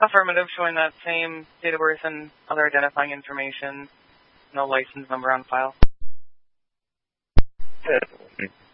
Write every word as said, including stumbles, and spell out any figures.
Affirmative, showing that same date of birth and other identifying information. No license number on file. Good.